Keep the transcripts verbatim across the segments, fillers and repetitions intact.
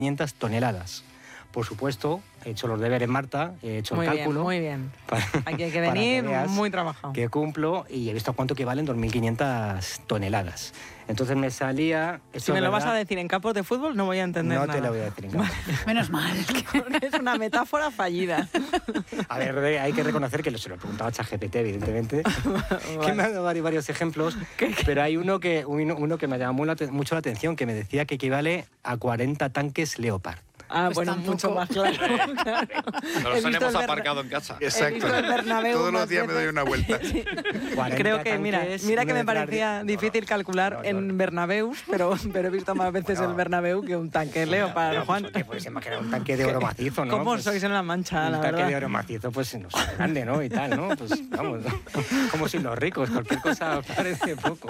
quinientas toneladas. Por supuesto, he hecho los deberes, Marta, he hecho muy el cálculo. Muy bien, muy bien. Para, Aquí hay que venir que muy trabajado. Que cumplo y he visto cuánto equivalen dos mil quinientas toneladas. Entonces me salía... Si me lo vas a decir en campos de fútbol, no voy a entender no nada. No te lo voy a decir en campos. Menos mal. Es una metáfora fallida. A ver, hay que reconocer que se lo preguntaba a ChatGPT, evidentemente, vale. que me ha dado varios, varios ejemplos, ¿Qué? pero hay uno que, uno, uno que me llamó la, mucho la atención, que me decía que equivale a cuarenta tanques Leopard. Ah, pues bueno, tampoco. Mucho más claro. claro. Nos los tenemos aparcado en casa. Exacto. Todos los días me doy una vuelta. Sí. Creo que, mira, mira que me parecía difícil calcular no, no, no, en Bernabéu, pero, pero he visto más veces bueno, el Bernabéu que un tanque Leopard, no, Juan. Que puedes imaginar un tanque de oro macizo, ¿no? ¿Cómo pues, sois en La Mancha, un la Un tanque verdad? de oro macizo, pues no sé, grande, ¿no? Y tal, ¿no? Pues vamos, ¿no? Como si los ricos, cualquier cosa parece poco.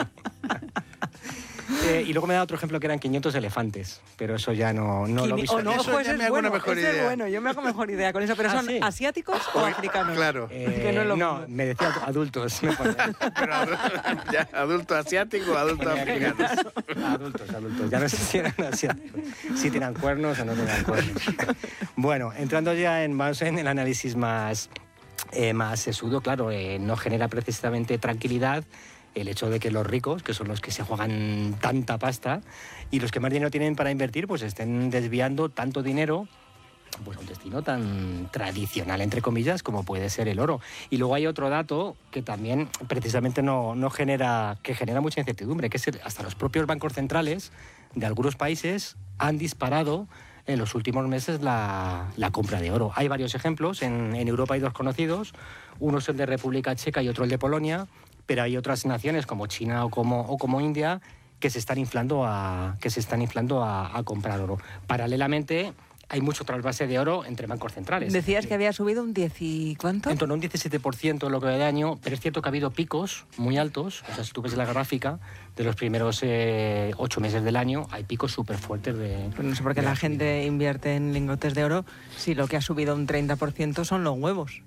Eh, y luego me da otro ejemplo que eran quinientos elefantes, pero eso ya no, no lo o no, eso pues ya es me hago bueno, una mejor idea. Bueno, yo me hago mejor idea con eso, pero ¿Ah, ¿son sí? asiáticos o africanos? Claro. Eh, que no, es lo no mismo. me decía adultos. Me pero adulto, ya, adulto asiático o adulto africano. Adultos, adultos. Ya no sé si eran asiáticos, si tenían cuernos o no tenían cuernos. Bueno, entrando ya en, más en el análisis más, eh, más sesudo, claro, eh, no genera precisamente tranquilidad el hecho de que los ricos, que son los que se juegan tanta pasta, y los que más dinero tienen para invertir, pues estén desviando tanto dinero pues a un destino tan tradicional, entre comillas, como puede ser el oro. Y luego hay otro dato que también precisamente no, no genera, que genera mucha incertidumbre, que es el, hasta los propios bancos centrales de algunos países han disparado en los últimos meses la, la compra de oro. Hay varios ejemplos, en, en Europa hay dos conocidos, uno es el de República Checa y otro el de Polonia, pero hay otras naciones como China o como, o como India que se están inflando a, que se están inflando a, a comprar oro. Paralelamente, hay mucho trasvase de oro entre bancos centrales. Decías que había subido un diez y ¿cuánto? En torno a un diecisiete por ciento en lo que va de año, pero es cierto que ha habido picos muy altos. O sea, si tú ves la gráfica de los primeros eh, ocho meses del año, hay picos súper fuertes de... Pues no sé por qué la gente invierte en lingotes de oro si lo que ha subido un treinta por ciento son los huevos.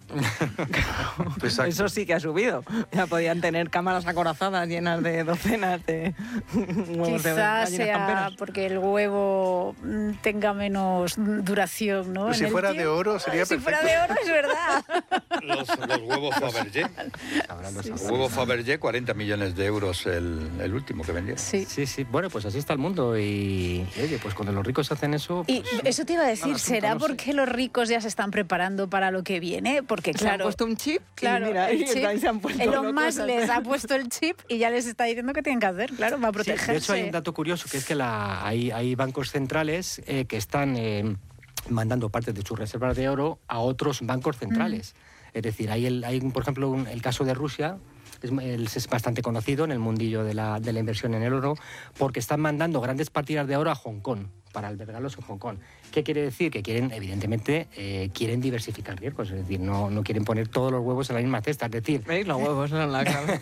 Claro, eso sí que ha subido. Ya podían tener cámaras acorazadas llenas de docenas de huevos. Quizás de sea camperas. porque el huevo tenga menos duración, ¿no? Pues si fuera tiempo. de oro sería si perfecto. Si fuera de oro es verdad. Los, los huevos Fabergé. Sí, los huevos Fabergé, cuarenta millones de euros el, el último que vendió. Sí. sí, sí. Bueno, pues así está el mundo y, y oye, pues cuando los ricos hacen eso... Pues, y eso te iba a decir, ¿será no sé. porque los ricos ya se están preparando para lo que viene? Porque Se claro... han puesto un chip claro, y mira, el y chip, se han puesto Elon Musk les ha puesto el chip y ya les está diciendo qué tienen que hacer, claro, para protegerse. Sí, de hecho hay un dato curioso, que es que la, hay, hay bancos centrales eh, que están... Eh, mandando parte de sus reservas de oro a otros bancos centrales. Mm. Es decir, hay, el, hay por ejemplo, un, el caso de Rusia, es, es bastante conocido en el mundillo de la, de la inversión en el oro, porque están mandando grandes partidas de oro a Hong Kong, para albergarlos en Hong Kong. ¿Qué quiere decir? Que quieren, evidentemente, eh, quieren diversificar riesgos, es decir, no, no quieren poner todos los huevos en la misma cesta, es decir... ¿Veis? Los huevos en la clave.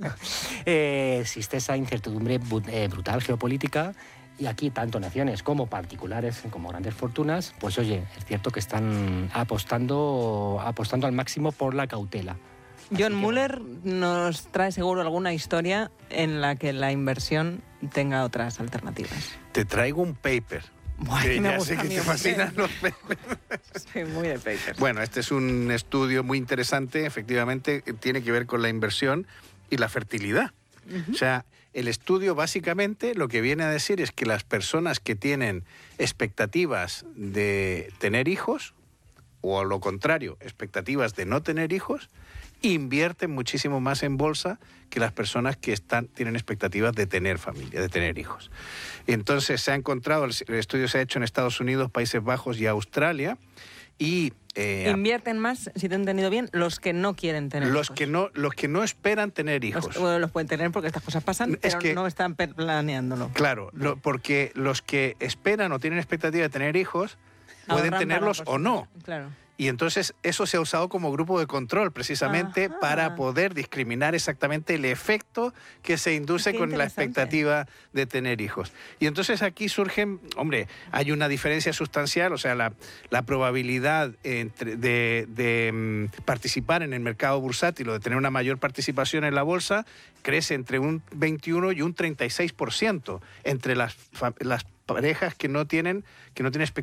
eh, existe esa incertidumbre eh, brutal geopolítica. Y aquí, tanto naciones como particulares, como grandes fortunas, pues oye, es cierto que están apostando, apostando al máximo por la cautela. John que, Muller nos trae seguro alguna historia en la que la inversión tenga otras alternativas. Te traigo un paper. Bueno, me ya sé que te fascinan los papers. Sí, muy de papers. Bueno, este es un estudio muy interesante, efectivamente, tiene que ver con la inversión y la fertilidad. Uh-huh. O sea, el estudio básicamente lo que viene a decir es que las personas que tienen expectativas de tener hijos, o a lo contrario, expectativas de no tener hijos, invierten muchísimo más en bolsa que las personas que están, tienen expectativas de tener familia, de tener hijos. Entonces se ha encontrado, el estudio se ha hecho en Estados Unidos, Países Bajos y Australia, y... Eh, invierten más, si te he entendido bien, los que no quieren tener los hijos. Que no, los que no esperan tener hijos. Los, bueno, los pueden tener porque estas cosas pasan, es pero que, no están planeándolo. Claro, lo, porque los que esperan o tienen expectativa de tener hijos pueden Ahorran tenerlos o no. Claro. Y entonces eso se ha usado como grupo de control precisamente Ajá. para poder discriminar exactamente el efecto que se induce Qué con la interesante. expectativa de tener hijos. Y entonces aquí surgen, hombre, hay una diferencia sustancial, o sea, la, la probabilidad entre, de, de mm, participar en el mercado bursátil o de tener una mayor participación en la bolsa crece entre un veintiuno y un treinta y seis por ciento entre las, fa- las parejas que no tienen, que no tienen expectativas